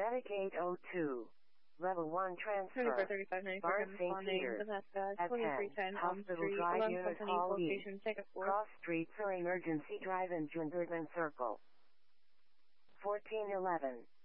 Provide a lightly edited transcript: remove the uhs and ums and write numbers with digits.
Medic 802. Level 1 transfer. 343594, Barn Kevin St. responding. Peters. Vanessa, At 2310 Elm Hospital Street, Drive alarm unit company, call E. location, take a 4. Cross Street for Emergency Drive in Jungerman Circle. 1411.